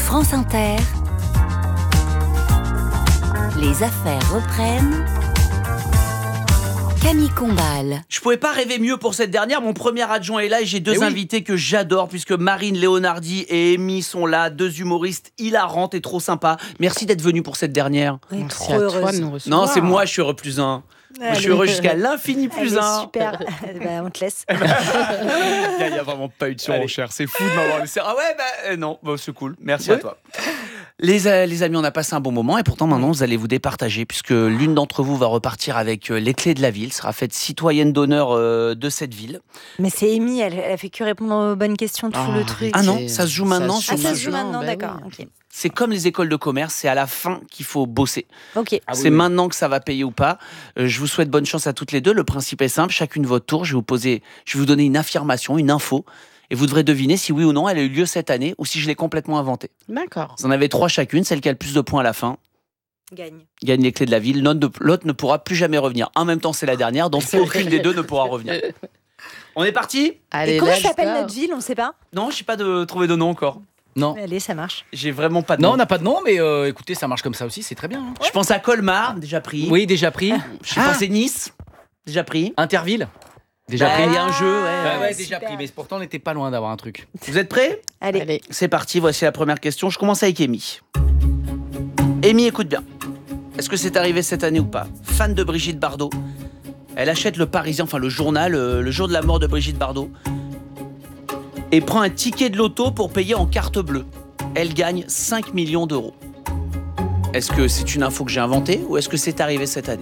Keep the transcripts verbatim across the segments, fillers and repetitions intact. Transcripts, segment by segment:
France Inter, les affaires reprennent. Camille Combal. Je pouvais pas rêver mieux pour cette dernière. Mon premier adjoint est là et j'ai deux Eh oui. invités que j'adore puisque Marine Léonardi et Amy sont là, deux humoristes hilarantes et trop sympas. Merci d'être venus pour cette dernière. Oui, Merci trop à toi heureuse. de nous recevoir. Non, c'est moi, je suis heureux plus un. Moi, je suis heureux jusqu'à l'infini Elle plus est un. super. Bah, on te laisse. Il n'y a, a vraiment pas eu de surenchère. C'est fou de m'avoir laissé. Ah ouais, bah euh, non, bah, c'est cool. Merci à toi. Les, euh, les amis, on a passé un bon moment et pourtant maintenant vous allez vous départager puisque l'une d'entre vous va repartir avec euh, les clés de la ville, sera faite citoyenne d'honneur euh, de cette ville. Mais c'est Amy, elle, elle a fait que répondre aux bonnes questions, tout Ah, le truc. Ah non, ça se joue maintenant, Ah, sur ça le se joue maintenant, maintenant, bah d'accord. oui. Ok. C'est comme les écoles de commerce, c'est à la fin qu'il faut bosser. Ok. Ah oui, c'est oui. maintenant que ça va payer ou pas. Euh, je vous souhaite bonne chance à toutes les deux. Le principe est simple, chacune votre tour. Je vais vous poser, je vais vous donner une affirmation, une info, et vous devrez deviner si oui ou non elle a eu lieu cette année ou si je l'ai complètement inventée. D'accord. Vous en avez trois chacune, celle qui a le plus de points à la fin Gagne. gagne les clés de la ville. L'autre ne- l'autre ne pourra plus jamais revenir. En même temps, c'est la dernière, donc aucune des deux ne pourra revenir. On est parti ? Allez, Et comment let's s'appelle go. notre ville, on sait pas. Non, je n'ai pas de, trouvé de nom encore. Non. Allez, ça marche. J'ai vraiment pas de Non, nom. on n'a pas de nom, mais euh, écoutez, ça marche comme ça aussi, c'est très bien. hein. Je pense à Colmar, déjà pris. Oui, déjà pris. Je sais Ah. pas, c'est Nice, déjà pris. Interville, déjà Bah, pris. il y a un jeu, ouais. Ouais, ouais, super. déjà pris, mais pourtant on n'était pas loin d'avoir un truc. Vous êtes prêts ? Allez. Allez. C'est parti, voici la première question. Je commence avec Amy. Amy, écoute bien. Est-ce que c'est arrivé cette année ou pas ? Fan de Brigitte Bardot, elle achète le Parisien, enfin le journal, euh, le jour de la mort de Brigitte Bardot, et prend un ticket de loto pour payer en carte bleue. Elle gagne cinq millions d'euros. Est-ce que c'est une info que j'ai inventée ou est-ce que c'est arrivé cette année ?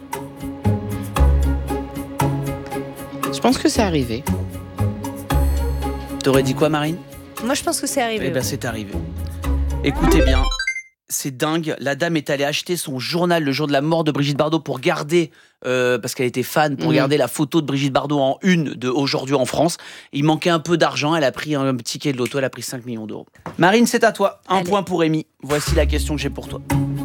Je pense que c'est arrivé. T'aurais dit quoi, Marine ? Moi, je pense que c'est arrivé. Eh bien, c'est arrivé. Écoutez bien, c'est dingue. La dame est allée acheter son journal le jour de la mort de Brigitte Bardot pour garder, euh, parce qu'elle était fan, pour Mhm. garder la photo de Brigitte Bardot en une de Aujourd'hui en France. Il manquait un peu d'argent. Elle a pris un ticket de loto. Elle a pris cinq millions d'euros. Marine, c'est à toi. Un Allez. point pour Amy. Voici la question que j'ai pour toi.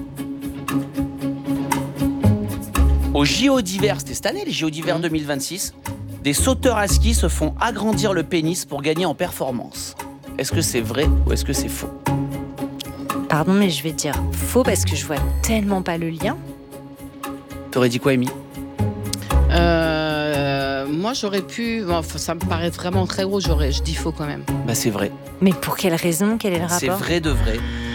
Aux J O d'hiver, c'était cette année, les J O d'hiver Mhm. deux mille vingt-six, des sauteurs à ski se font agrandir le pénis pour gagner en performance. Est-ce que c'est vrai ou est-ce que c'est faux ? Pardon, mais je vais dire faux parce que je vois tellement pas le lien. T'aurais dit quoi, Amy ? Euh, moi, j'aurais pu. Bon, enfin, ça me paraît vraiment très gros. J'aurais, je dis faux quand même. Bah c'est vrai. Mais pour quelle raison ? Quel est le C'est rapport ? vrai de vrai.